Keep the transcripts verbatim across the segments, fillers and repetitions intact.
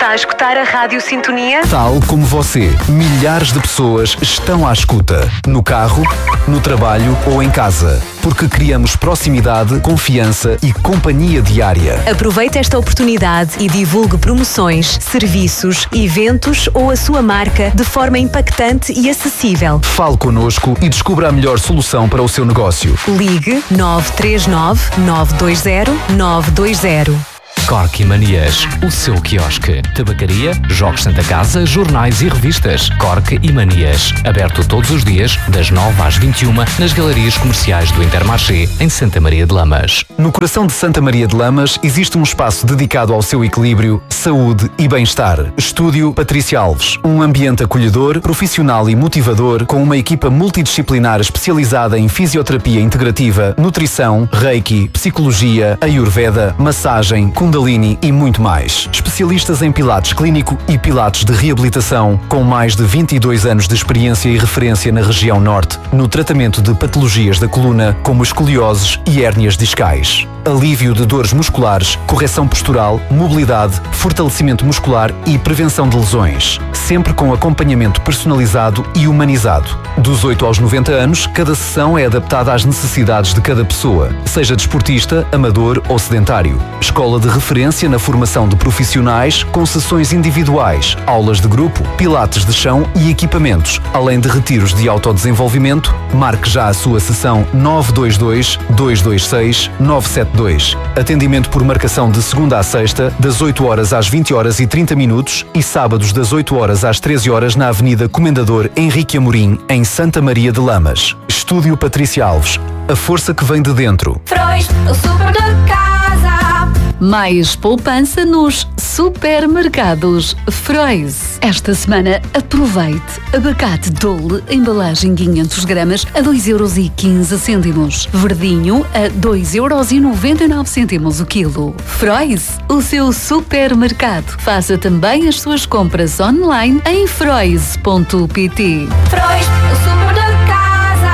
Está a escutar a Rádio Sintonia? Tal como você, milhares de pessoas estão à escuta. No carro, no trabalho ou em casa. Porque criamos proximidade, confiança e companhia diária. Aproveite esta oportunidade e divulgue promoções, serviços, eventos ou a sua marca de forma impactante e acessível. Fale connosco e descubra a melhor solução para o seu negócio. Ligue nove três nove, nove dois zero, nove dois zero. Cork e Manias, o seu quiosque. Tabacaria, jogos Santa Casa, jornais e revistas. Cork e Manias, aberto todos os dias, das nove às vinte e uma, nas galerias comerciais do Intermarché, em Santa Maria de Lamas. No coração de Santa Maria de Lamas existe um espaço dedicado ao seu equilíbrio, saúde e bem-estar. Estúdio Patrícia Alves, um ambiente acolhedor, profissional e motivador, com uma equipa multidisciplinar especializada em fisioterapia integrativa, nutrição, reiki, psicologia, ayurveda, massagem, kundalini e muito mais. Especialistas em pilates clínico e pilates de reabilitação, com mais de vinte e dois anos de experiência e referência na região norte, no tratamento de patologias da coluna, como escolioses e hérnias discais. Alívio de dores musculares, correção postural, mobilidade, fortalecimento muscular e prevenção de lesões. Sempre com acompanhamento personalizado e humanizado. Dos oito aos noventa anos, cada sessão é adaptada às necessidades de cada pessoa, seja desportista, amador ou sedentário. Escola de referência na formação de profissionais, com sessões individuais, aulas de grupo, pilates de chão e equipamentos, além de retiros de autodesenvolvimento. Marque já a sua sessão nove dois dois, dois dois seis, nove sete dois. Atendimento por marcação de segunda a sexta, das oito horas às vinte horas e trinta minutos e sábados das oito horas às treze horas na Avenida Comendador Henrique Amorim, em Santa Maria de Lamas. Estúdio Patrícia Alves. A força que vem de dentro. Frois, o super de casa. Mais poupança nos supermercados Frois. Esta semana aproveite abacate Dole, embalagem quinhentos gramas a dois euros e quinze cêntimos. Verdinho a dois euros e noventa e nove cêntimos o quilo. Frois, o seu supermercado. Faça também as suas compras online em frois ponto pt. Frois, o super de casa.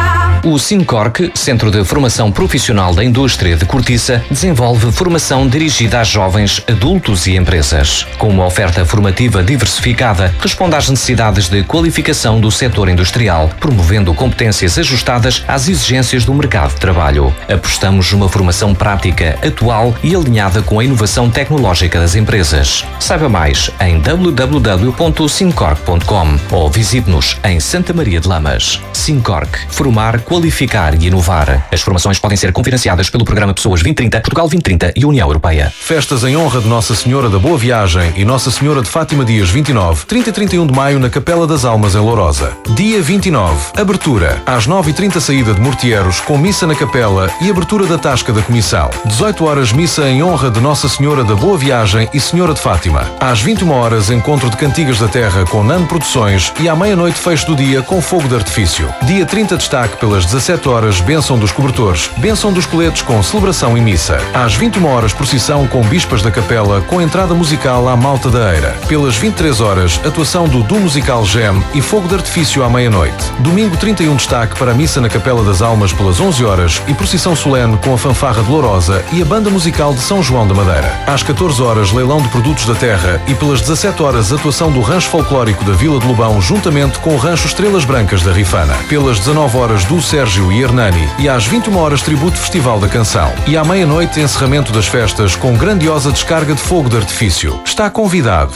O SINCORC, Centro de Formação Profissional da Indústria de Cortiça, desenvolve formação dirigida a jovens, adultos e empresas. Com uma oferta formativa diversificada, responde às necessidades de qualificação do setor industrial, promovendo competências ajustadas às exigências do mercado de trabalho. Apostamos numa formação prática, atual e alinhada com a inovação tecnológica das empresas. Saiba mais em w w w ponto sincorc ponto com ou visite-nos em Santa Maria de Lamas. SINCORC. Formar, qualificar e inovar. As formações podem ser confinanciadas pelo Programa Pessoas vinte trinta, Portugal vinte trinta e União Europeia. Festas em honra de Nossa Senhora da Boa Viagem e Nossa Senhora de Fátima Dias vinte e nove, trinta e trinta e um de maio na Capela das Almas em Lourosa. Dia vinte e nove, abertura. Às nove e trinta saída de Mortieros com missa na capela e abertura da Tasca da Comissão. dezoito horas missa em honra de Nossa Senhora da Boa Viagem e Senhora de Fátima. Às vinte e uma horas encontro de Cantigas da Terra com Nano Produções e à meia-noite fecho do dia com fogo de artifício. Dia trinta destaque pelas dezassete horas bênção dos cobertores, bênção dos coletes com celebração e missa. Às vinte e uma horas procissão com bispas da capela com entrada musical à Malta da Eira. Pelas vinte e três horas atuação do Du Musical Gem e fogo de artifício à meia-noite. Domingo trinta e um destaque para a missa na Capela das Almas pelas onze horas e procissão solene com a fanfarra de Lourosa e a banda musical de São João da Madeira. Às catorze horas leilão de produtos da terra e pelas dezassete horas atuação do rancho folclórico da Vila de Lobão juntamente com o rancho Estrelas Brancas da Rifana. Pelas dezanove horas do Sérgio e Hernani e às vinte e uma horas tributo Festival da Canção. E à meia-noite encerramento das festas com grandiosa descarga de fogo de artifício. Está convidado.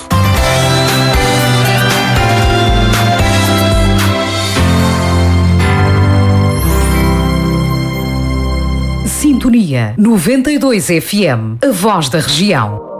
Sintonia noventa e dois F M, a voz da região.